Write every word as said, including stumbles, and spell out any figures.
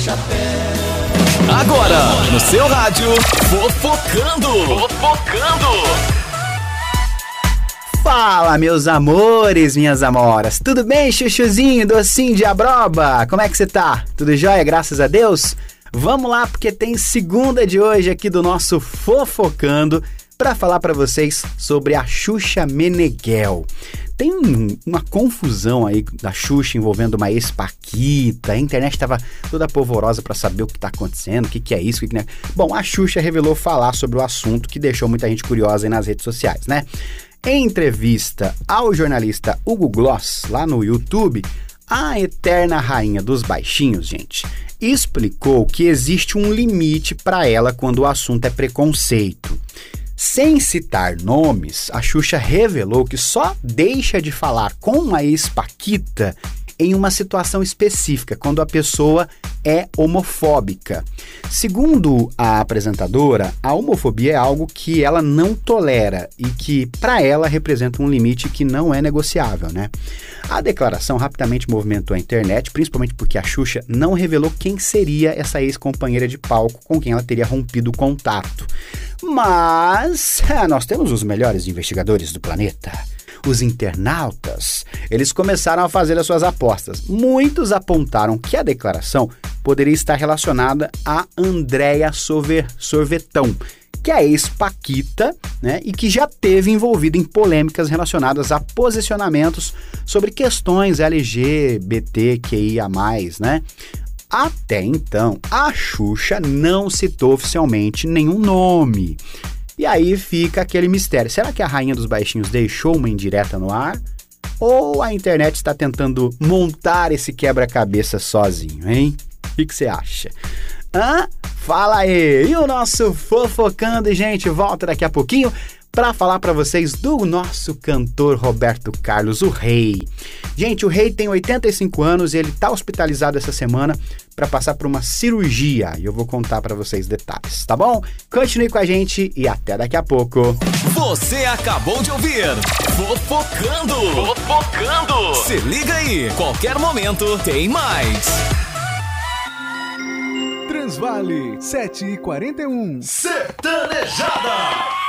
Agora, no seu rádio, Fofocando. Fofocando. Fala, meus amores, minhas amoras. Tudo bem, chuchuzinho, docinho de abroba? Como é que você tá? Tudo jóia, graças a Deus? Vamos lá, porque tem segunda de hoje aqui do nosso Fofocando para falar para vocês sobre a Xuxa Meneghel. Tem uma confusão aí da Xuxa envolvendo uma ex-paquita, a internet estava toda polvorosa para saber o que está acontecendo, o que, que é isso, o que, que não é. Bom, a Xuxa revelou falar sobre o assunto que deixou muita gente curiosa aí nas redes sociais, né? Em entrevista ao jornalista Hugo Gloss, lá no YouTube, a eterna rainha dos baixinhos, gente, explicou que existe um limite para ela quando o assunto é preconceito. Sem citar nomes, a Xuxa revelou que só deixa de falar com a ex-paquita em uma situação específica, quando a pessoa é homofóbica. Segundo a apresentadora, a homofobia é algo que ela não tolera e que, para ela, representa um limite que não é negociável, né? A declaração rapidamente movimentou a internet, principalmente porque a Xuxa não revelou quem seria essa ex-companheira de palco com quem ela teria rompido o contato. Mas é, nós temos os melhores investigadores do planeta. Os internautas, eles começaram a fazer as suas apostas. Muitos apontaram que a declaração poderia estar relacionada a Andréa Sorvetão, que é ex-paquita, né, e que já teve envolvido em polêmicas relacionadas a posicionamentos sobre questões L G B T Q I A mais, né? Até então, a Xuxa não citou oficialmente nenhum nome. E aí fica aquele mistério. Será que a rainha dos baixinhos deixou uma indireta no ar? Ou a internet está tentando montar esse quebra-cabeça sozinho, hein? O que você acha? Hã? Fala aí! E o nosso Fofocando, gente, volta daqui a pouquinho para falar para vocês do nosso cantor Roberto Carlos, o Rei. Gente, o Rei tem oitenta e cinco anos e ele tá hospitalizado essa semana para passar por uma cirurgia. E eu vou contar para vocês detalhes, tá bom? Continue com a gente e até daqui a pouco. Você acabou de ouvir Fofocando. Fofocando. Se liga aí, qualquer momento tem mais. Transvale sete e quarenta e um. Sertanejada.